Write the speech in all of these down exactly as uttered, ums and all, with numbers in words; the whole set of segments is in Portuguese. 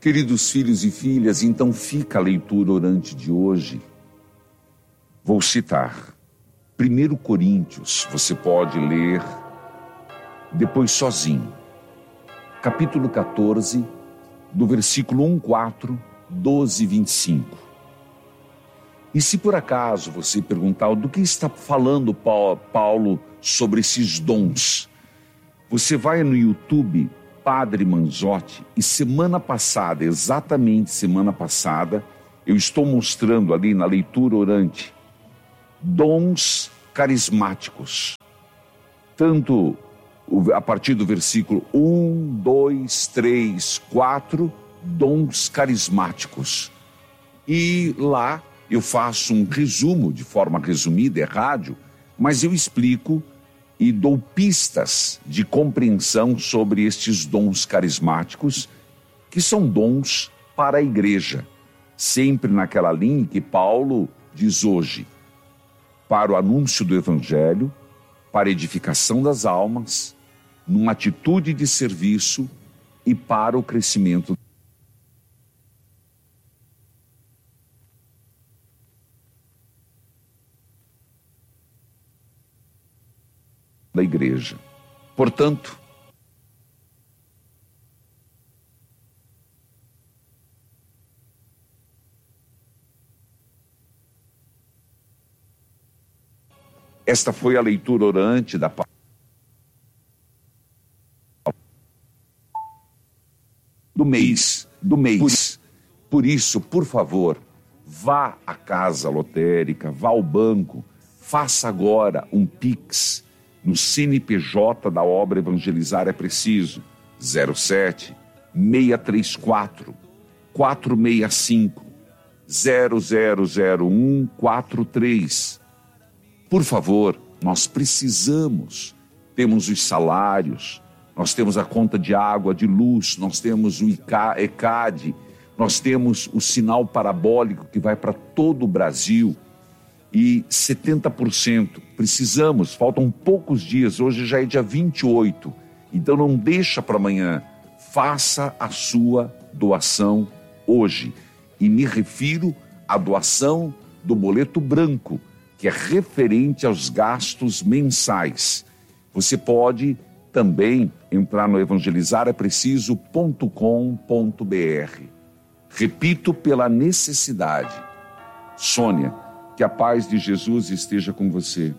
Queridos filhos e filhas, então fica a leitura orante de hoje. Vou citar primeiro Coríntios, você pode ler depois sozinho. Capítulo quatorze, do versículo um, quatro, doze, vinte e cinco. E se por acaso você perguntar do que está falando Paulo sobre esses dons, você vai no YouTube Padre Manzotti, e semana passada, exatamente semana passada, eu estou mostrando ali na leitura orante dons carismáticos, tanto a partir do versículo um, dois, três, quatro, dons carismáticos. E lá eu faço um resumo, de forma resumida, é rádio, mas eu explico e dou pistas de compreensão sobre estes dons carismáticos, que são dons para a igreja, sempre naquela linha que Paulo diz hoje, para o anúncio do evangelho, para a edificação das almas, numa atitude de serviço e para o crescimento da igreja. Portanto, esta foi a leitura orante da do mês, do mês. Por isso, por favor, vá à casa lotérica, vá ao banco, faça agora um Pix no C N P J da obra Evangelizar é Preciso, zero sete, seis três quatro, quatro seis cinco, zero zero zero um quatro três. Por favor, nós precisamos, temos os salários, nós temos a conta de água, de luz, nós temos o ECAD, nós temos o sinal parabólico que vai para todo o Brasil, e setenta por cento precisamos, faltam poucos dias, hoje já é dia vinte e oito, então não deixa para amanhã, faça a sua doação hoje. E me refiro à doação do boleto branco, que é referente aos gastos mensais. Você pode também entrar no evangelizar é preciso ponto com ponto br. Repito, pela necessidade. Sônia, que a paz de Jesus esteja com você.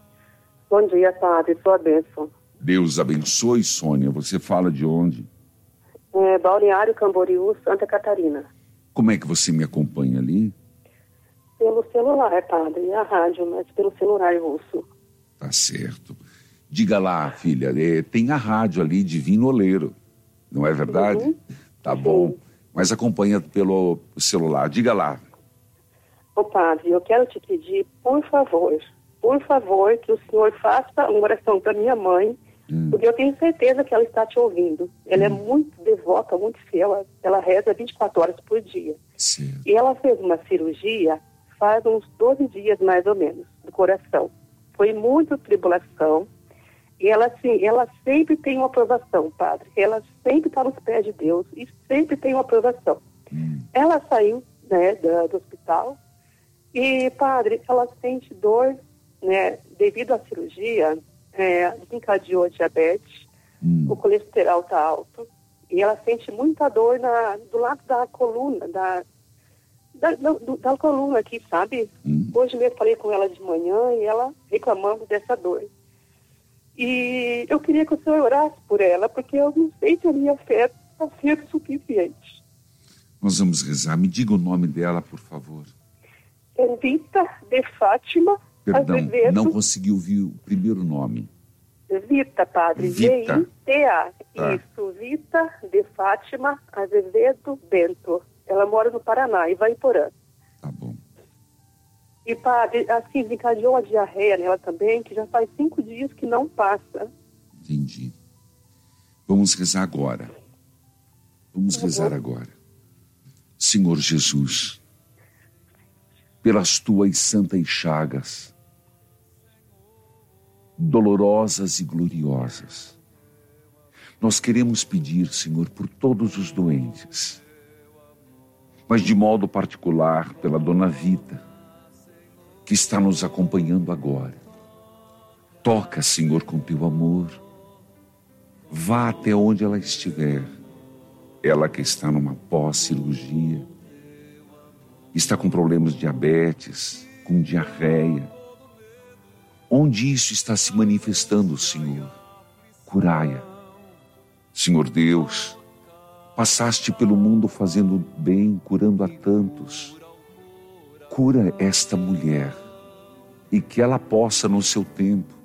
Bom dia, padre. Sua bênção. Deus abençoe, Sônia. Você fala de onde? É, Balneário Camboriú, Santa Catarina. Como é que você me acompanha ali? Pelo celular, padre. A rádio, mas pelo celular russo. Tá certo. Diga lá, filha, é, tem a rádio ali, Divino Oleiro. Não é verdade? Uhum. Tá Sim. bom. Mas acompanha pelo celular. Diga lá. Ô padre, eu quero te pedir, por favor, por favor, que o senhor faça uma oração para minha mãe, hum. porque eu tenho certeza que ela está te ouvindo. Ela hum. é muito devota, muito fiel, ela, ela reza vinte e quatro horas por dia. Sim. E ela fez uma cirurgia faz uns doze dias, mais ou menos, do coração. Foi muita tribulação, e ela, assim, ela sempre tem uma aprovação, padre. Ela sempre está nos pés de Deus e sempre tem uma aprovação. Hum. Ela saiu, né, do, do hospital, e, padre, ela sente dor, né, devido à cirurgia, é, desencadeou a diabetes, hum. o colesterol está alto, e ela sente muita dor na, do lado da coluna, da, da, do, da coluna aqui, sabe? Hum. Hoje mesmo falei com ela de manhã e ela reclamando dessa dor. E eu queria que o senhor orasse por ela, porque eu não sei se a minha fé está sendo suficiente. Nós vamos rezar. Me diga o nome dela, por favor. É Vita de Fátima Perdão, Azevedo. Não consegui ouvir o primeiro nome. Vita, padre. Vita. V I T A. Tá. Isso, Vita de Fátima Azevedo Bento. Ela mora no Paraná, Ivaiporã. Tá bom. E, padre, assim, desencadeou a diarreia nela também, que já faz cinco dias que não passa. Entendi. Vamos rezar agora. Vamos Uhum. rezar agora. Senhor Jesus, pelas tuas santas chagas, dolorosas e gloriosas, nós queremos pedir, Senhor, por todos os doentes, mas de modo particular pela Dona Vita, que está nos acompanhando agora. Toca, Senhor, com teu amor. Vá até onde ela estiver. Ela que está numa pós-cirurgia, está com problemas de diabetes, com diarreia. Onde isso está se manifestando, Senhor? Curai-a. Senhor Deus, passaste pelo mundo fazendo bem, curando a tantos. Cura esta mulher e que ela possa, no seu tempo,